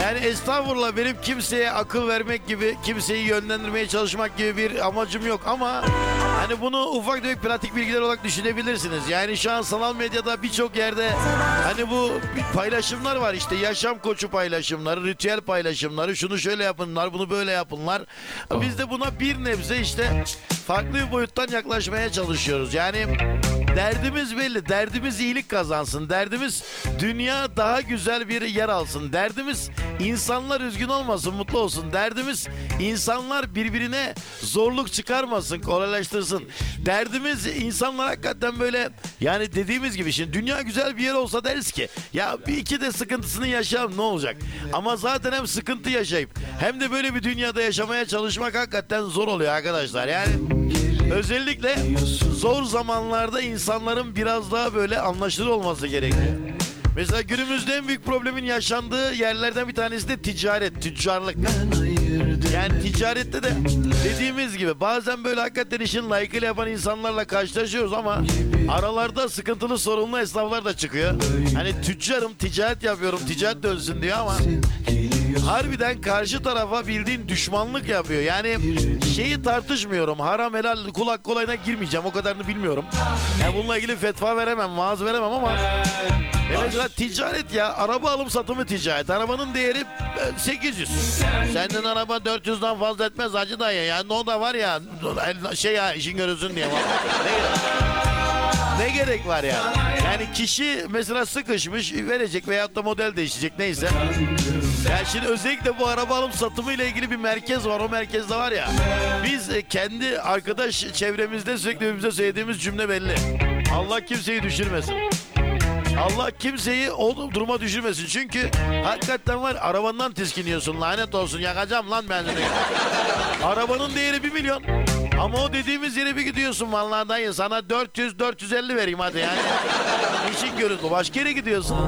Yani estağfurullah, benim kimseye akıl vermek gibi, kimseyi yönlendirmeye çalışmak gibi bir amacım yok ama hani bunu ufak tefek pratik bilgiler olarak düşünebilirsiniz. Yani şu an sanal medyada birçok yerde hani bu paylaşımlar var, işte yaşam koçu paylaşımları, ritüel paylaşımları, şunu şöyle yapınlar, bunu böyle yapınlar. Biz de buna bir nebze işte farklı bir boyuttan yaklaşmaya çalışıyoruz. Yani derdimiz belli. Derdimiz iyilik kazansın. Derdimiz dünya daha güzel bir yer alsın. Derdimiz insanlar üzgün olmasın, mutlu olsun. Derdimiz insanlar birbirine zorluk çıkarmasın, kolaylaştırsın. Derdimiz insanlar hakikaten böyle, yani dediğimiz gibi, şimdi dünya güzel bir yer olsa deriz ki ya bir iki de sıkıntısını yaşayalım, ne olacak? Ama zaten hem sıkıntı yaşayıp hem de böyle bir dünyada yaşamaya çalışmak hakikaten zor oluyor arkadaşlar. Yani özellikle zor zamanlarda insanların biraz daha böyle anlaşılır olması gerekiyor. Mesela günümüzde en büyük problemin yaşandığı yerlerden bir tanesi de ticaret, tüccarlık. Yani ticarette de dediğimiz gibi bazen böyle hakikaten işin layıkıyla yapan insanlarla karşılaşıyoruz ama aralarda sıkıntılı, sorunlu esnaflar da çıkıyor. Hani tüccarım, ticaret yapıyorum, ticaret dönsün diyor ama harbiden karşı tarafa bildiğin düşmanlık yapıyor. Yani şeyi tartışmıyorum. Haram helal kulak kolayına girmeyeceğim. O kadarını bilmiyorum. Yani bununla ilgili fetva veremem, vaaz veremem ama mesela ticaret ya. Araba alım satımı ticaret. Arabanın değeri 800. Senden araba 400'den fazla etmez hacı dayı. Yani o da var ya şey ya, işin görürsün diye. Ne gerek var ya? Yani kişi mesela sıkışmış, verecek veyahut da model değişecek, neyse. Yani şimdi özellikle bu araba alım satımı ile ilgili bir merkez var. O merkezde var ya, biz kendi arkadaş çevremizde sürekli birbirimize söylediğimiz cümle belli. Allah kimseyi düşürmesin. Allah kimseyi o duruma düşürmesin. Çünkü hakikaten var, arabandan tiskiniyorsun. Lanet olsun, yakacağım lan ben seni. Arabanın değeri 1 milyon. Ama o dediğimiz yere bir gidiyorsun, vallahi dayı sana 400-450 vereyim hadi yani. İşin görüntü. Başka yere gidiyorsun.